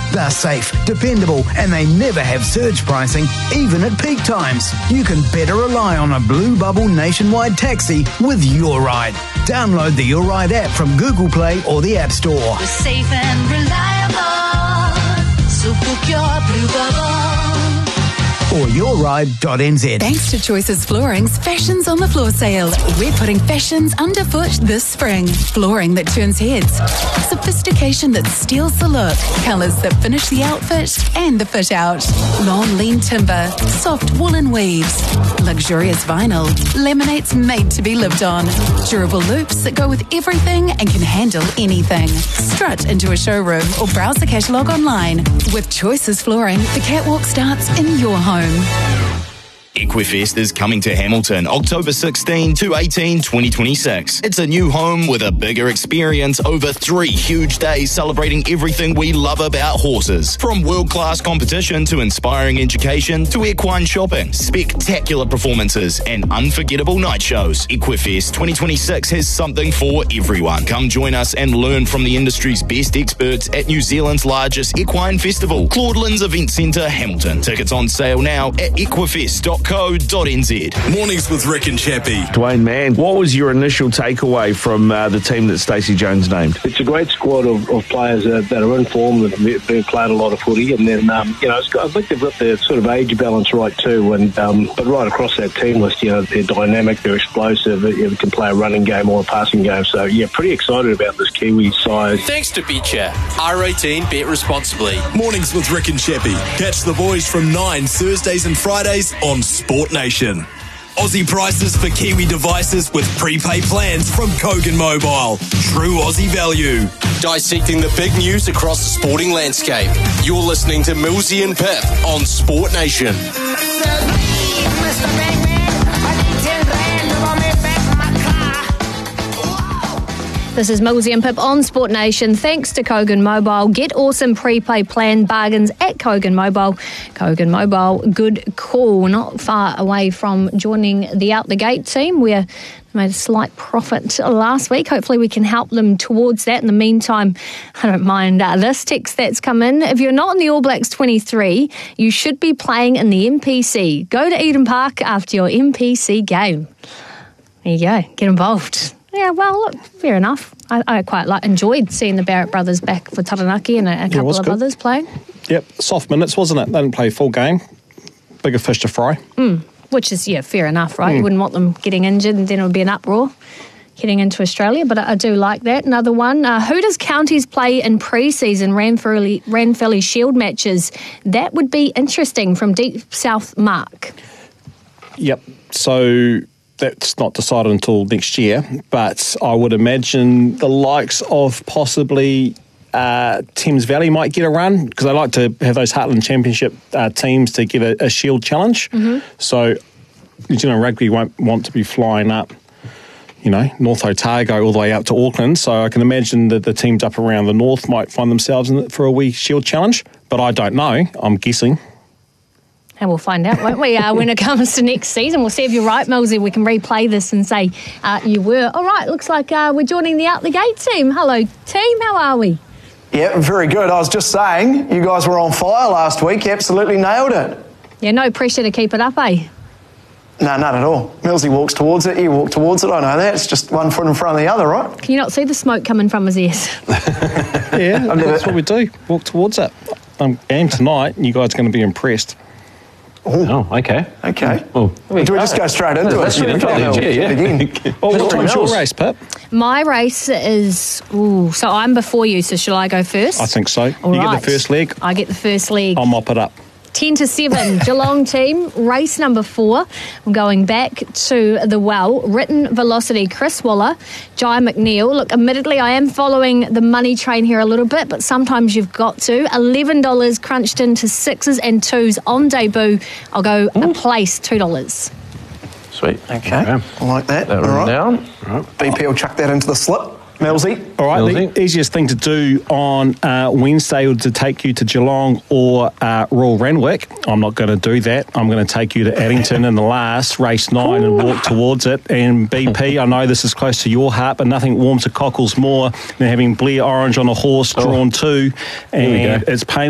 They're safe, dependable, and they never have surge pricing, even at peak times. You can better rely on a Blue Bubble nationwide taxi with Your Ride. Download the Your Ride app from Google Play or the App Store. We're safe and reliable, so book your Blue Bubble. Or yourride.nz. Thanks to Choices Flooring's Fashions on the Floor sale. We're putting fashions underfoot this spring. Flooring that turns heads. Sophistication that steals the look. Colours that finish the outfit and the fit out. Long lean timber. Soft woolen weaves. Luxurious vinyl. Laminates made to be lived on. Durable loops that go with everything and can handle anything. Strut into a showroom or browse the catalogue online. With Choices Flooring, the catwalk starts in your home. Equifest is coming to Hamilton October 16 to 18, 2026. It's a new home with a bigger experience over 3 huge days celebrating everything we love about horses. From world-class competition to inspiring education to equine shopping, spectacular performances and unforgettable night shows. Equifest 2026 has something for everyone. Come join us and learn from the industry's best experts at New Zealand's largest equine festival, Claudelands Event Centre, Hamilton. Tickets on sale now at equifest.co.nz. Mornings with Rick and Chappie. Dwayne Mann, what was your initial takeaway from the team that Stacey Jones named? It's a great squad of players that are in form, that have been playing a lot of footy, and then I think they've got their sort of age balance right too. And but right across that team list, they're dynamic, they're explosive, they can play a running game or a passing game. So pretty excited about this Kiwi side. Thanks to BetChat. R18, bet responsibly. Mornings with Rick and Chappie. Catch the boys from 9 Thursdays and Fridays on Sport Nation. Aussie prices for Kiwi devices with prepaid plans from Kogan Mobile. True Aussie value. Dissecting the big news across the sporting landscape. You're listening to Millsy and Pip on Sport Nation. This is Millsy and Pip on Sport Nation. Thanks to Kogan Mobile. Get awesome prepaid plan bargains at Kogan Mobile. Kogan Mobile, good call. Not far away from joining the Out the Gate team. We made a slight profit last week. Hopefully we can help them towards that. In the meantime, I don't mind this text that's come in. If you're not in the All Blacks 23, you should be playing in the MPC. Go to Eden Park after your MPC game. There you go. Get involved. Yeah, well, look, fair enough. I quite enjoyed seeing the Barrett brothers back for Taranaki and a couple of others playing. Yep, soft minutes, wasn't it? They didn't play full game. Bigger fish to fry. Which is, fair enough, right? You wouldn't want them getting injured and then it would be an uproar heading into Australia, but I do like that. Another one, who does counties play in pre-season Ranfurly Shield matches? That would be interesting from Deep South Mark. Yep, so that's not decided until next year, but I would imagine the likes of possibly Thames Valley might get a run because they like to have those Heartland Championship teams to get a Shield challenge. So New Zealand Rugby won't want to be flying up, North Otago all the way out to Auckland. So I can imagine that the teams up around the north might find themselves in it for a wee Shield challenge, but I don't know. I'm guessing. And we'll find out, won't we, when it comes to next season. We'll see if you're right, Millsy. We can replay this and say you were. All right, looks like we're joining the Out the Gate team. Hello, team. How are we? Yeah, very good. I was just saying, you guys were on fire last week. You absolutely nailed it. Yeah, no pressure to keep it up, eh? No, not at all. Millsy walks towards it, you walk towards it. I know that. It's just one foot in front of the other, right? Can you not see the smoke coming from his ears? Yeah, that's what we do. Walk towards it. Game tonight, you guys are going to be impressed. Oh, okay. Do we just go straight into it? What time's your race, Pip? My race is... so I'm before you, so shall I go first? I think so. All you right. get the first leg. I get the first leg. I'll mop it up. 10 to 7, Geelong team, race number 4. I'm going back to the well. Written Velocity, Chris Waller, Jai McNeil. Look, admittedly, I am following the money train here a little bit, but sometimes you've got to. $11 crunched into 6s and 2s on debut. I'll go a place, $2. Sweet. Okay. I like that. All right. Down. BP will chuck that into the slip. Millsy. All right, Millsy. The easiest thing to do on Wednesday would to take you to Geelong or Royal Randwick. I'm not going to do that. I'm going to take you to Addington in the last, race 9, and walk towards it. And BP, I know this is close to your heart, but nothing warms the cockles more than having Blair Orange on a horse drawn 2. And it's painful.